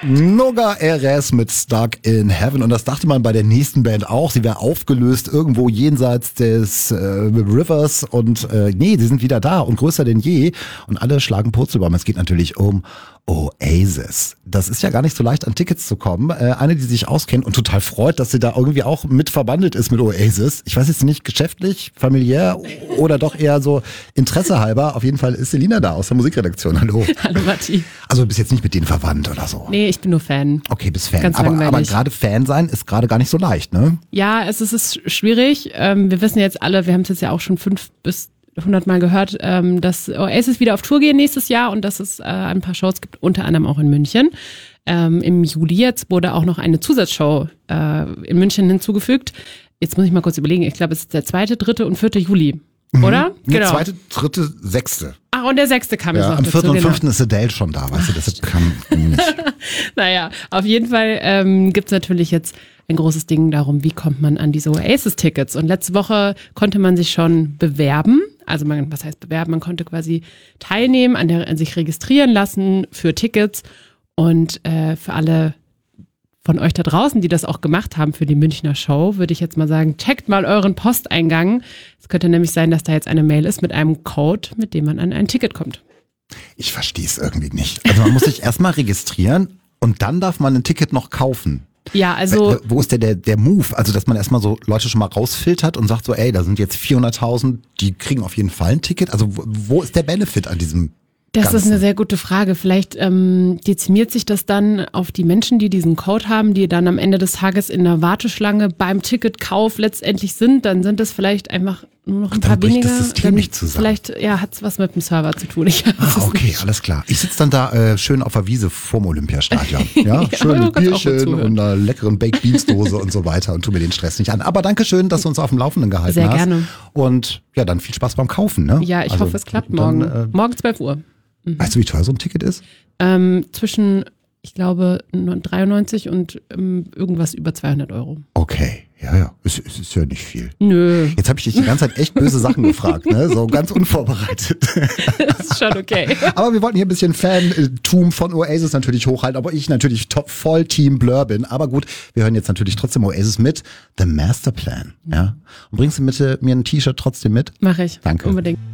Noga Erez mit Stuck in Heaven. Und das dachte man bei der nächsten Band auch. Sie wäre aufgelöst irgendwo jenseits des Rivers. Und nee, sie sind wieder da und größer denn je. Und alle schlagen Purzelbaum. Es geht natürlich um Oasis. Das ist ja gar nicht so leicht, an Tickets zu kommen. Eine, die sich auskennt und total freut, dass sie da irgendwie auch mit verbandelt ist mit Oasis. Ich weiß jetzt nicht, geschäftlich, familiär oder doch eher so interessehalber. Auf jeden Fall ist Selina da aus der Musikredaktion. Hallo. Hallo Matti. Also du bist jetzt nicht mit denen verwandt oder so? Nee, ich bin nur Fan. Okay, bist Fan. Ganz aber langweilig. gerade Fan sein ist gerade gar nicht so leicht, ne? Ja, es ist schwierig. Wir wissen jetzt alle, wir haben es jetzt ja auch schon 5 bis 100 Mal gehört, dass Oasis wieder auf Tour gehen nächstes Jahr und dass es ein paar Shows gibt, unter anderem auch in München. Im Juli jetzt wurde auch noch eine Zusatzshow in München hinzugefügt. Jetzt muss ich mal kurz überlegen, ich glaube, es ist der 2., 3. und 4. Juli, oder? Nee, 2., 3., 6. Ach, und der 6. kam jetzt noch am 4. dazu. und 5. ist Adele schon da, weißt du, das kann nicht. Naja, auf jeden Fall gibt's natürlich jetzt ein großes Ding darum, wie kommt man an diese Oasis-Tickets. Und letzte Woche konnte man sich schon bewerben. Also was heißt bewerben? Man konnte quasi teilnehmen, an sich registrieren lassen für Tickets. Und für alle von euch da draußen, die das auch gemacht haben für die Münchner Show, würde ich jetzt mal sagen, checkt mal euren Posteingang. Es könnte nämlich sein, dass da jetzt eine Mail ist mit einem Code, mit dem man an ein Ticket kommt. Ich verstehe es irgendwie nicht. Also man muss sich erstmal registrieren und dann darf man ein Ticket noch kaufen. Ja, also. Wo ist der Move? Also, dass man erstmal so Leute schon mal rausfiltert und sagt so, ey, da sind jetzt 400.000, die kriegen auf jeden Fall ein Ticket. Also, wo ist der Benefit an diesem Das Ganzen? ist eine sehr gute Frage. Vielleicht dezimiert sich das dann auf die Menschen, die diesen Code haben, die dann am Ende des Tages in der Warteschlange beim Ticketkauf letztendlich sind. Dann sind es vielleicht einfach nur noch ein paar bricht weniger. das System nicht zusammen. Vielleicht hat es was mit dem Server zu tun. Ich weiß es Okay, nicht. alles klar. Ich sitze dann da schön auf der Wiese vorm Olympiastadion. Ja, Ja, schön du mit kannst auch mal Bierchen zuhören. und einer leckeren Baked Beans Dose und so weiter und tu mir den Stress nicht an. Aber danke schön, dass du uns auf dem Laufenden gehalten Sehr hast. gerne. Und ja, dann viel Spaß beim Kaufen. Ne? Ja, ich Also, hoffe, es klappt dann, morgen. Morgen 12 Uhr. Weißt du, wie teuer so ein Ticket ist? Zwischen, ich glaube, 93 und irgendwas über 200 Euro. Okay, ja. Es ist ja nicht viel. Nö, Jetzt habe ich dich die ganze Zeit echt böse Sachen gefragt, ne? So ganz unvorbereitet. das ist schon okay. Aber wir wollten hier ein bisschen Fantum von Oasis natürlich hochhalten, aber ich natürlich voll Team Blur bin. Aber gut, wir hören jetzt natürlich trotzdem Oasis mit The Masterplan. Ja? Und bringst du bitte mir ein T-Shirt trotzdem mit? Mache ich. Danke. Unbedingt.